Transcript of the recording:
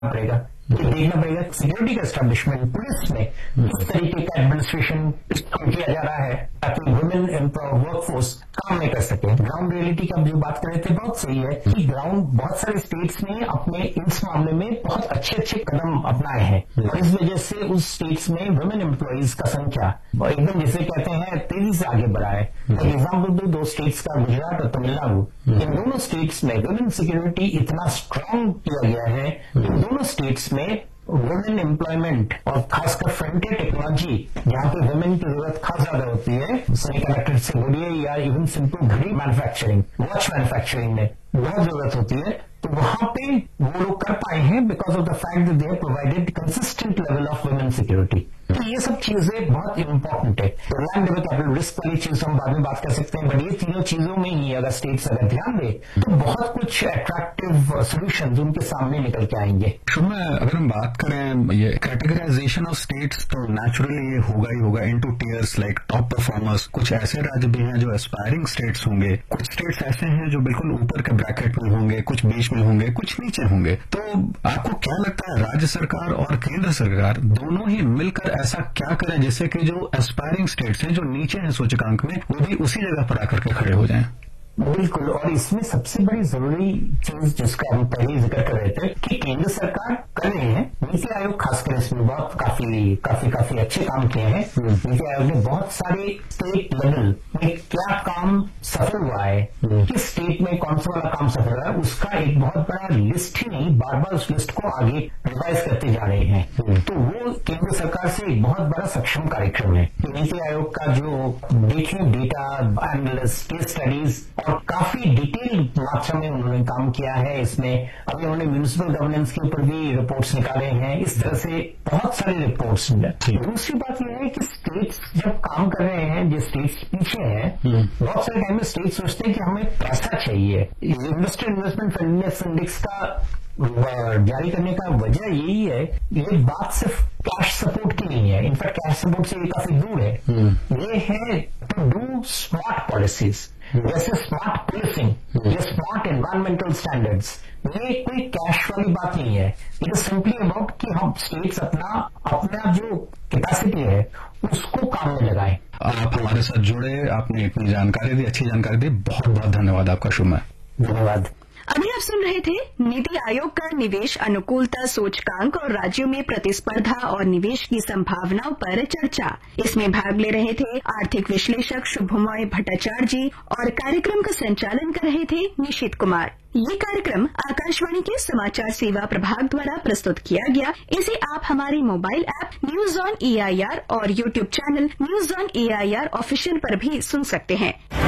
पड़ेगा, ये देखना पड़ेगा सिक्योरिटी का एस्टेब्लिशमेंट, पुलिस में किस तरीके का एडमिनिस्ट्रेशन किया जा रहा है ताकि वुमेन वर्कफोर्स काम नहीं कर सके। ग्राउंड रियलिटी का जो बात कर रहे थे बहुत सही है कि ग्राउंड बहुत सारे स्टेट्स ने अपने इस मामले में बहुत अच्छे कदम अपनाए हैं और इस वजह से उस स्टेट्स में वुमेन एम्प्लॉइज का संख्या एकदम जिसे कहते हैं तेजी से आगे बढ़ा है। एग्जाम्पल दो, 2 स्टेट्स का, गुजरात और तमिलनाडु, इन दोनों स्टेट्स में वुमेन सिक्योरिटी इतना स्ट्रांग किया गया है, इन दोनों स्टेट्स में वुमेन एम्प्लॉयमेंट और खासकर फ्रंटियर टेक्नोलॉजी जहां पे वुमेन की जरूरत खास ज्यादा होती है, सेमीकंडक्टर से बोलिए या इवन सिंपल घड़ी मैन्युफैक्चरिंग, वॉच मैन्युफैक्चरिंग में बहुत जरूरत होती है, तो वहां पे वो लोग कर पाए हैं because of the fact that they have provided consistent level of women security. तो ये सब चीजें बहुत इंपॉर्टेंट है। तो लैंड लेवल कैपिटल रिस्क वाली चीज हम बाद में बात कर सकते हैं, बट ये तीनों चीजों में ही अगर स्टेट्स अगर ध्यान दे तो बहुत कुछ अट्रैक्टिव सोल्यूशंस उनके सामने निकल के आएंगे। शुभ, अगर हम बात करें ये कैटेगराइजेशन ऑफ स्टेट्स, तो नेचुरली ये होगा ही होगा into tears like top performers. कुछ ऐसे राज्य भी हैं जो एस्पायरिंग स्टेट्स होंगे, कुछ स्टेट्स ऐसे हैं जो बिल्कुल ऊपर के ब्रैकेट में होंगे, कुछ बीच में होंगे, कुछ नीचे होंगे। तो आपको क्या लगता है राज्य सरकार और केंद्र सरकार दोनों ही मिलकर ऐसा क्या करें जिससे कि जो एस्पायरिंग स्टेट्स हैं जो नीचे हैं सूचकांक में वो भी उसी जगह पर आकर के खड़े हो जाएं? बिल्कुल, और इसमें सबसे बड़ी जरूरी चीज जिसका हम पहले जिक्र कर रहे थे कि केंद्र सरकार कर रहे हैं, नीति आयोग खासकर इसमें बहुत काफी अच्छे काम किए हैं। नीति आयोग ने बहुत सारे स्टेट लेवल में क्या काम सफल हुआ है, किस स्टेट में कौन सा वाला काम सफल हुआ है, उसका एक बहुत बड़ा लिस्ट ही नहीं, बार बार उस लिस्ट को आगे रिवाइज करते जा रहे हैं। तो वो केंद्र सरकार से एक बहुत बड़ा सक्षम कार्यक्रम है। नीति आयोग का जो देखें डेटा एनालिसिस, केस स्टडीज और काफी डिटेल्ड मात्रा में उन्होंने काम किया है इसमें। अभी उन्होंने म्यूनिसिपल गवर्नेंस के ऊपर भी रिपोर्ट्स निकाले हैं, इस तरह से बहुत सारे रिपोर्ट्स। दूसरी बात यह है कि स्टेट्स जब काम कर रहे हैं, जो स्टेट्स पीछे हैं, बहुत सारे टाइम में स्टेट सोचते हैं कि हमें पैसा चाहिए। इंडस्ट्रियल इन्वेस्टमेंट फेडनेस इंडेक्स का जारी करने का वजह यही है, ये बात सिर्फ कैश सपोर्ट की नहीं है, इनफैक्ट कैश सपोर्ट से ये काफी दूर है। ये है टू डू स्मार्ट पॉलिसीज, जैसे स्मार्ट पुलिसिंग या स्मार्ट एनवायरमेंटल स्टैंडर्ड्स। ये कोई कैश वाली बात नहीं है, इट इज सिंपली अबाउट कि हम स्टेट्स अपना जो कैपेसिटी है उसको काम में लगाएं। आप हमारे साथ जुड़े, आपने इतनी जानकारी दी, अच्छी जानकारी दी, बहुत बहुत धन्यवाद आपका। शुभ, धन्यवाद। अभी आप सुन रहे थे नीति आयोग का निवेश अनुकूलता सूचकांक और राज्यों में प्रतिस्पर्धा और निवेश की संभावनाओं पर चर्चा। इसमें भाग ले रहे थे आर्थिक विश्लेषक शुभमय भट्टाचार्य जी और कार्यक्रम का संचालन कर रहे थे निशित कुमार। ये कार्यक्रम आकाशवाणी के समाचार सेवा प्रभाग द्वारा प्रस्तुत किया गया। इसे आप हमारे mobile app news on AIR और YouTube channel news on AIR official पर भी सुन सकते हैं।